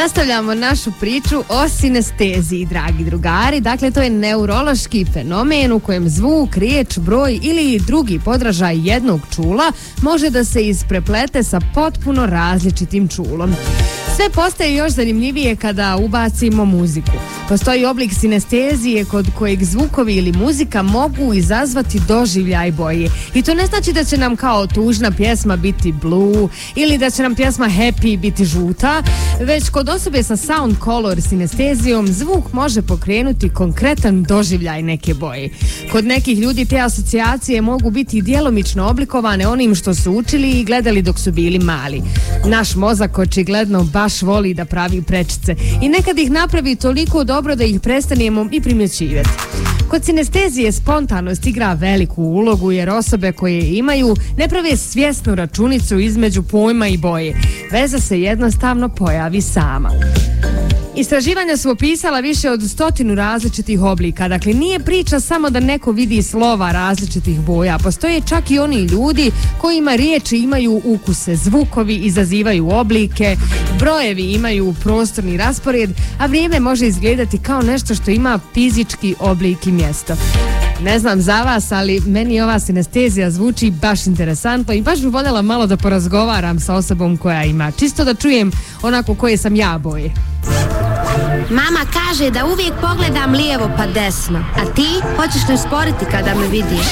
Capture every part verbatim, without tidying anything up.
Nastavljamo našu priču o sinesteziji, dragi drugari. Dakle, to je neurološki fenomen u kojem zvuk, riječ, broj ili drugi podražaj jednog čula može da se ispreplete sa potpuno različitim čulom. Sve postaje još zanimljivije kada ubacimo muziku. Postoji oblik sinestezije kod kojeg zvukovi ili muzika mogu izazvati doživljaj boje. I to ne znači da će nam kao tužna pjesma biti blue ili da će nam pjesma happy biti žuta, već kod osobe sa sound color sinestezijom zvuk može pokrenuti konkretan doživljaj neke boje. Kod nekih ljudi te asocijacije mogu biti djelomično oblikovane onim što su učili i gledali dok su bili mali. Naš mozak očigledno baš voli da pravi prečice i nekad ih napravi toliko dobro da ih prestanemo i primjećivati. Kod sinestezije spontanost igra veliku ulogu jer osobe koje imaju ne prave svjesnu računicu između pojma i boje. Veza se jednostavno pojavi sama. Istraživanja su opisala više od stotinu različitih oblika. Dakle, nije priča samo da neko vidi slova različitih boja. Postoje čak i oni ljudi kojima riječi imaju ukuse, zvukovi izazivaju oblike, brojevi imaju prostorni raspored, a vrijeme može izgledati kao nešto što ima fizički oblik i mjesto. Ne znam za vas, ali meni ova sinestezija zvuči baš interesantno i baš bih voljela malo da porazgovaram sa osobom koja ima. Čisto da čujem onako koje sam ja boje. Mama kaže da uvijek pogledam lijevo pa desno, a ti hoćeš li usporiti kada me vidiš?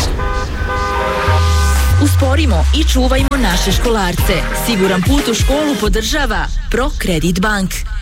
Usporimo i čuvajmo naše školarce. Siguran put u školu podržava ProCredit Bank.